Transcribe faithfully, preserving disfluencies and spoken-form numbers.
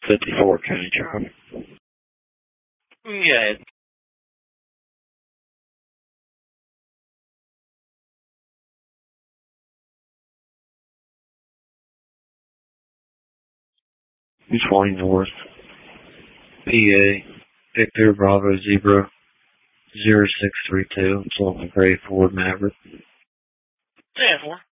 fifty-four County Charlie. Yeah. twenty North, P A, Victor Bravo Zebra, zero six three two. It's on the gray Ford Maverick. ten four.